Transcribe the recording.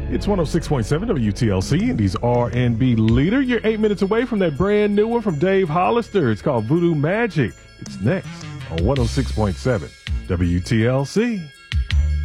It's 106.7 WTLC, Indy's R&B leader. You're 8 minutes away from that brand new one from Dave Hollister. It's called Voodoo Magic. It's next on 106.7 WTLC.